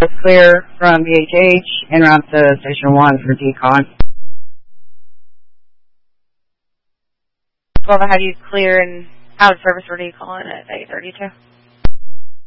Clear from BHH en route to Station 1 for decon. 12 ahead, you clear and out of service for decon at 8:32.